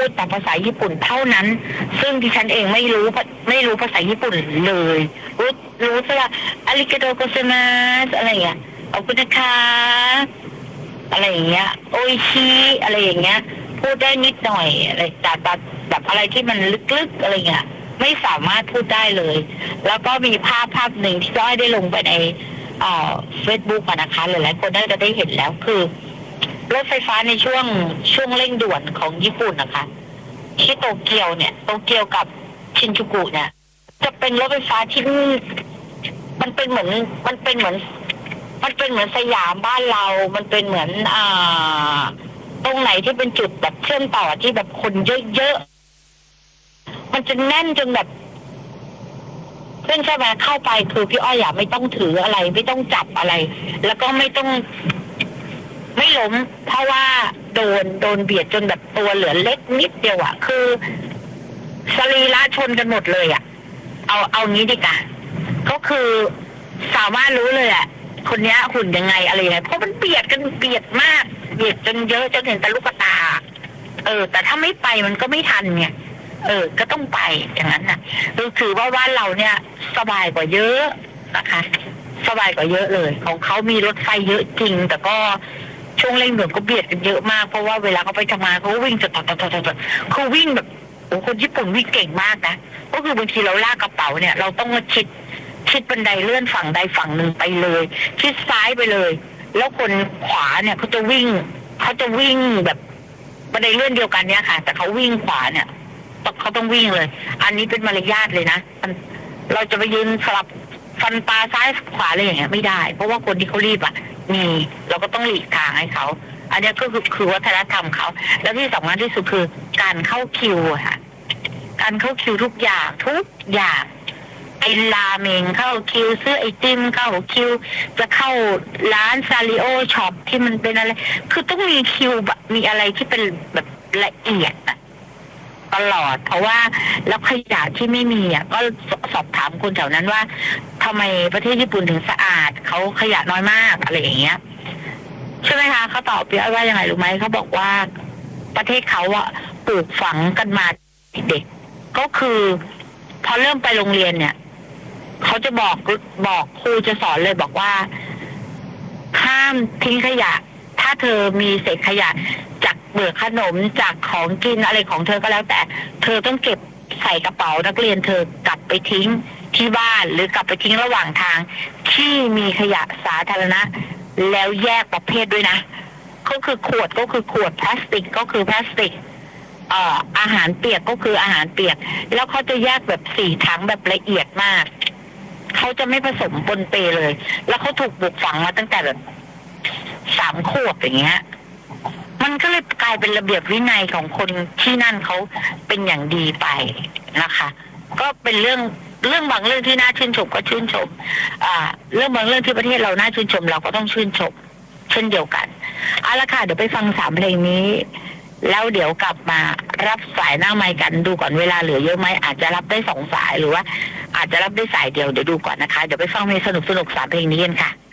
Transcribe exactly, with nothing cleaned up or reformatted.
ดแต่ภาษาญี่ปุ่นเท่านั้นซึ่งดิฉันเองไม่รู้ไม่รู้ภาษาญี่ปุ่นเลยรู้รู้แค่ว่าอาริกาโตโกเซมาสอะไรอย่างเงี้ยขอบคุณนะคะอะไรอย่างเงี้ยโออิชิอะไรอย่างเงี้ยพูดได้นิดหน่อยอะไรแต่แบบแบบอะไรที่มันลึกๆอะไรเงี้ยไม่สามารถพูดได้เลยแล้วก็มีภาพภาพหนึ่งที่จ้อยได้ลงไปในเอ่อเฟซบุ๊กนะคะหลายๆคนน่าจะได้เห็นแล้วคือรถไฟฟ้าในช่วงช่วงเร่งด่วนของญี่ปุ่นนะคะที่โตเกียวเนี่ยโตเกียวกับชินจูกุเนี่ยจะเป็นรถไฟฟ้าที่มันเป็นเหมือนมันเป็นเหมือนมันเป็นเหมือนสยามบ้านเรา มันเป็นเหมือนอ่าตรงไหนที่เป็นจุดแบบเชื่อมต่อที่แบบคนเยอะๆมันจะแน่นจนแบบเพื่อนใช่ไหมเข้าไปคือพี่อ้อยอยากไม่ต้องถืออะไรไม่ต้องจับอะไรแล้วก็ไม่ต้องไม่ล้มเพราะว่าโดนโดนเบียดจนแบบตัวเหลือเล็กนิดเดียวอะคือสรีระชนกันหมดเลยอะเอาเอางี้ดีกว่าก็คือสามารถรู้เลยอะคนนี้หุ่นยังไงอะไรยังไงเพราะมันเบียดกันเบียดมากเบียดจนเยอะจนเห็นแต่ลูกตาเออแต่ถ้าไม่ไปมันก็ไม่ทันไงเออก็ต้องไปอย่างนั้นน่ะคือคือว่าว่าเราเนี่ยสบายกว่าเยอะนะคะสบายกว่าเยอะเลยของเขามีรถไฟเยอะจริงแต่ก็ช่วงเร่งด่วนก็เบียดกันเยอะมากเพราะว่าเวลาเขาไปทำงานเขาวิ่งจดจดจดจดจดคือวิ่งแบบโอ้คนญี่ปุ่นวิ่งเก่งมากนะก็คือบางทีเราลากกระเป๋าเนี่ยเราต้องมาชิดชิดบันไดเลื่อนฝั่งใดฝั่งหนึ่งไปเลยชิดซ้ายไปเลยแล้วคนขวาเนี่ยเขาจะวิ่งเขาจะวิ่งแบบบันไดเลื่อนเดียวกันเนี่ยค่ะแต่เขาวิ่งขวาเนี่ยเขาต้องวิ่งเลยอันนี้เป็นมารยาทเลยนะเราจะไปยืนสลับฟันปลาซ้ายขวาอะไรอย่างเงี้ยไม่ได้เพราะว่าคนที่เขารีบอ่ะมีเราก็ต้องหลีกทางให้เขาอันนี้ก็คือคือวัฒนธรรมเขาแล้วที่สำคัญที่สุดคือการเข้าคิวค่ะการเข้าคิวทุกอย่างทุกอย่างไอ้ราเมงเข้าคิวซื้อไอติมเข้าคิวจะเข้าร้านซาริโอช็อปที่มันเป็นอะไรคือต้องมีคิวแบบมีอะไรที่เป็นแบบละเอียดอะตลอดเพราะว่าแล้วขยะที่ไม่มีอ่ะก็สอบถามคนแถวนั้นว่าทำไมประเทศญี่ปุ่นถึงสะอาดเขาขยะน้อยมากอะไรอย่างเงี้ยใช่ไหมคะเขาตอบพี่อ้อยว่ายังไงรู้ไหมเขาบอกว่าประเทศเขาอ่ะปลูกฝังกันมาเด็กก็คือพอเริ่มไปโรงเรียนเนี่ยเขาจะบอกบอกครูจะสอนเลยบอกว่าห้ามทิ้งขยะถ้าเธอมีเศษขยะจากเบื่อขนมจากของกินอะไรของเธอก็แล้วแต่เธอต้องเก็บใส่กระเป๋านักเรียนเธอกลับไปทิ้งที่บ้านหรือกลับไปทิ้งระหว่างทางที่มีขยะสาธารณะแล้วแยกประเภทด้วยนะก็คือขวดก็คือขวดพลาสติกก็คือพลาสติกเอ่ออาหารเปียกก็คืออาหารเปียกแล้วเขาจะแยกแบบสี่ถังแบบละเอียดมากเขาจะไม่ผสมปนเปเลย แล้วเขาถูกปลูกฝังมาตั้งแต่แบบสามขวบอย่างเงี้ยมันก็เลยกลายเป็นระเบียบวินัยของคนที่นั่นเขาเป็นอย่างดีไปนะคะก็เป็นเรื่องเรื่องบางเรื่องที่น่าชื่นชมก็ชื่นชมอ่าเรื่องบางเรื่องที่ประเทศเราน่าชื่นชมเราก็ต้องชื่นชมเช่นเดียวกันเอาละค่ะเดี๋ยวไปฟังสามเพลงนี้แล้วเดี๋ยวกลับมารับสายหน้าไมค์กันดูก่อนเวลาเหลือเยอะไหมอาจจะรับได้สองสายหรือว่าอาจจะรับได้สายเดียวเดี๋ยวดูก่อนนะคะเดี๋ยวไปฟังเพลงสนุกสนุกสามเพลงนี้กันค่ะ